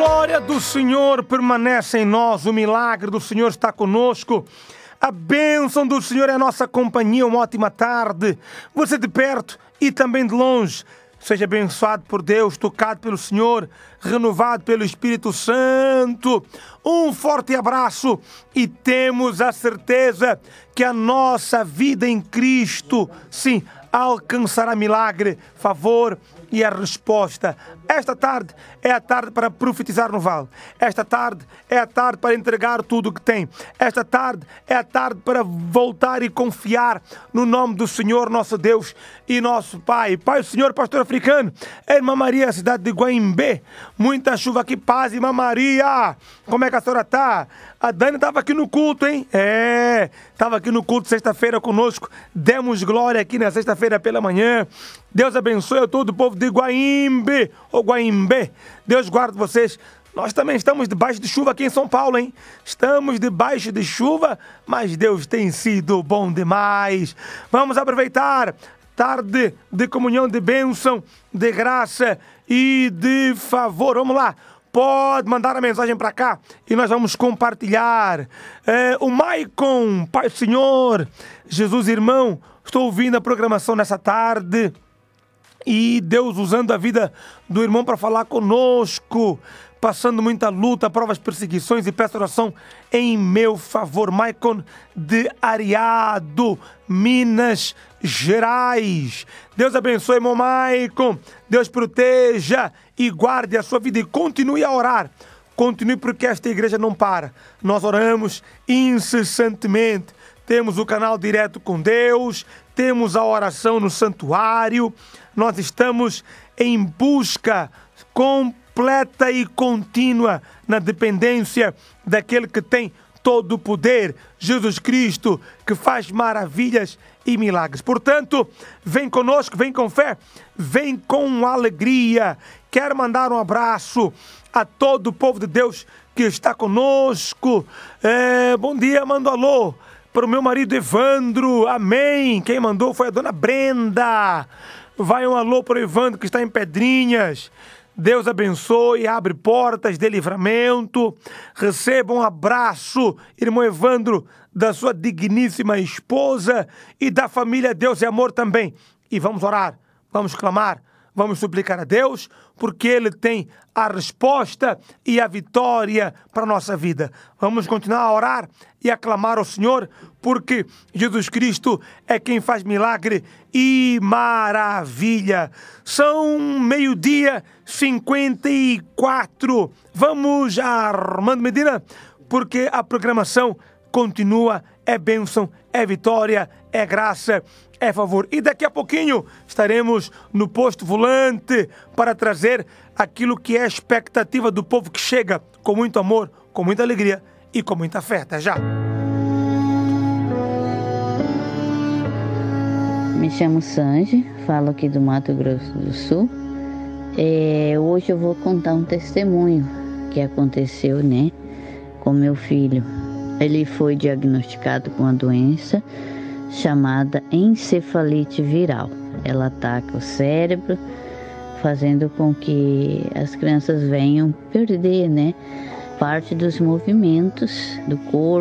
glória do Senhor permanece em nós, o milagre do Senhor está conosco, a bênção do Senhor é a nossa companhia. Uma ótima tarde, você de perto e também de longe. Seja abençoado por Deus, tocado pelo Senhor, renovado pelo Espírito Santo. Um forte abraço e temos a certeza que a nossa vida em Cristo, sim, alcançará milagre, favor e a resposta. Esta tarde é a tarde para profetizar no vale. Esta tarde é a tarde para entregar tudo o que tem. Esta tarde é a tarde para voltar e confiar no nome do Senhor, nosso Deus e nosso Pai. Pai, o Senhor, pastor africano, Irmã Maria, cidade de Guaimbé. Muita chuva aqui, paz, Irmã Maria. Como é que a senhora tá? A Dani estava aqui no culto, hein? Estava aqui no culto sexta-feira conosco. Demos glória aqui na sexta-feira pela manhã. Deus abençoe a todo o povo de Guaimbé, ou Guaimbé. Deus guarde vocês. Nós também estamos debaixo de chuva aqui em São Paulo, hein? Estamos debaixo de chuva, mas Deus tem sido bom demais. Vamos aproveitar tarde de comunhão, de bênção, de graça e de favor. Vamos lá. Pode mandar a mensagem para cá e nós vamos compartilhar. O Maicon, Pai do Senhor, Jesus irmão, estou ouvindo a programação nessa tarde e Deus usando a vida do irmão para falar conosco, passando muita luta, provas, perseguições e peço oração em meu favor. Maicon de Areado, Minas Gerais. Deus abençoe, irmão Maicon. Deus proteja e guarde a sua vida e continue a orar. Continue porque esta igreja não para. Nós oramos incessantemente. Temos o canal direto com Deus, temos a oração no santuário. Nós estamos em busca completa e contínua na dependência daquele que tem todo o poder, Jesus Cristo, que faz maravilhas e milagres. Portanto, vem conosco, vem com fé, vem com alegria. Quero mandar um abraço a todo o povo de Deus que está conosco. Bom dia, mando alô para o meu marido Evandro, amém. Quem mandou foi a dona Brenda. Vai um alô para o Evandro que está em Pedrinhas. Deus abençoe, abre portas de livramento. Receba um abraço, irmão Evandro, da sua digníssima esposa e da família Deus e Amor também. E vamos orar, vamos clamar, vamos suplicar a Deus, porque Ele tem a resposta e a vitória para a nossa vida. Vamos continuar a orar e a clamar ao Senhor, porque Jesus Cristo é quem faz milagre e maravilha. São 12:54. Vamos a Armando Medina, porque a programação continua, é bênção, é vitória, é graça, é favor. E daqui a pouquinho estaremos no posto volante para trazer aquilo que é a expectativa do povo que chega com muito amor, com muita alegria e com muita fé. Até já! Me chamo Sanji, falo aqui do Mato Grosso do Sul. Hoje eu vou contar um testemunho que aconteceu, com meu filho. Ele foi diagnosticado com uma doença chamada encefalite viral. Ela ataca o cérebro, fazendo com que as crianças venham perder, parte dos movimentos do corpo.